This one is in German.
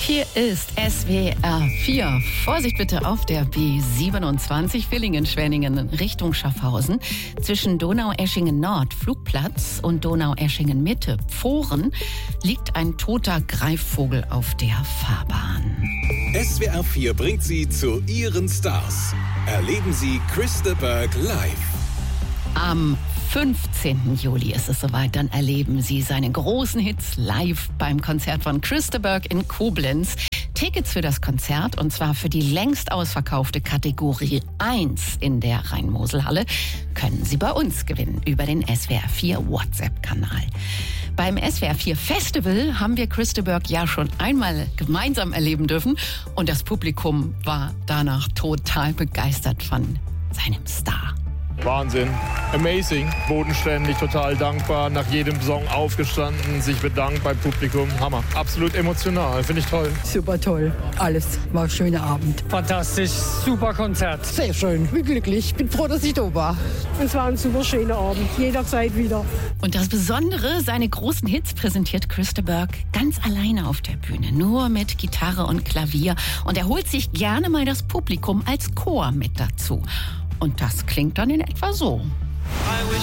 Hier ist SWR 4. Vorsicht bitte auf der B27 Villingen-Schwenningen Richtung Schaffhausen. Zwischen Donaueschingen-Nord, Flugplatz, und Donaueschingen-Mitte, Pfohren, liegt ein toter Greifvogel auf der Fahrbahn. SWR 4 bringt Sie zu Ihren Stars. Erleben Sie Chris de Burgh live. Am 15. Juli ist es soweit, dann erleben Sie seine großen Hits live beim Konzert von Chris de Burgh in Koblenz. Tickets für das Konzert, und zwar für die längst ausverkaufte Kategorie 1 in der Rhein-Mosel-Halle, können Sie bei uns gewinnen über den SWR 4 WhatsApp-Kanal. Beim SWR 4 Festival haben wir Chris de Burgh ja schon einmal gemeinsam erleben dürfen, und das Publikum war danach total begeistert von seinem Star. Wahnsinn, amazing, bodenständig, total dankbar, nach jedem Song aufgestanden, sich bedankt beim Publikum, Hammer, absolut emotional, finde ich toll. Super toll, alles, war ein schöner Abend. Fantastisch, super Konzert. Sehr schön, bin glücklich, bin froh, dass ich da war. Es war ein super schöner Abend, jederzeit wieder. Und das Besondere, seine großen Hits präsentiert Chris de Burgh ganz alleine auf der Bühne, nur mit Gitarre und Klavier, und er holt sich gerne mal das Publikum als Chor mit dazu. Und das klingt dann in etwa so. I wish